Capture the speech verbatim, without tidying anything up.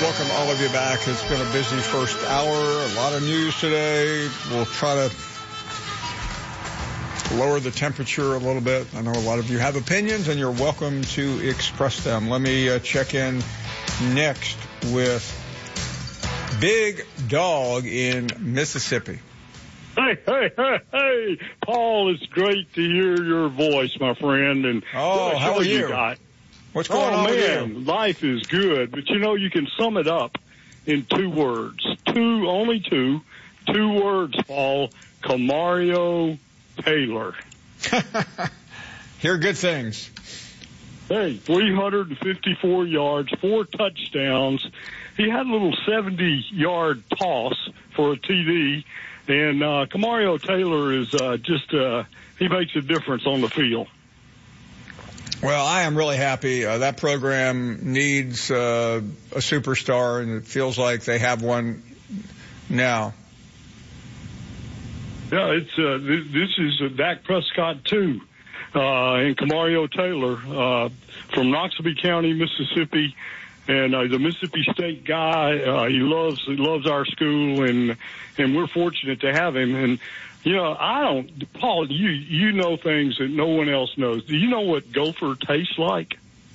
welcome all of you back. It's been a busy first hour, a lot of news today. We'll try to lower the temperature a little bit. I know a lot of you have opinions, and you're welcome to express them. Let me uh, check in next with Big Dog in Mississippi. Hey, hey, hey, hey, Paul, it's great to hear your voice, my friend. And oh, how are you? you got? What's going oh, on man, with you? Life is good, but you know, you can sum it up in two words. Two, only two, two words, Paul. Camario Taylor. Hear good things. Hey, three hundred fifty-four yards, four touchdowns. He had a little seventy-yard toss for a T D, and uh, Camario Taylor is uh, just, uh, he makes a difference on the field. Well, I am really happy. Uh, that program needs uh, a superstar, and it feels like they have one now. Yeah, it's uh, th- this is uh, Dak Prescott too, uh, and Camario Taylor uh, from Noxubee County, Mississippi, and uh, the Mississippi State guy. Uh, he loves he loves our school, and and we're fortunate to have him. And you know, I don't, Paul. You you know things that no one else knows. Do you know what gopher tastes like?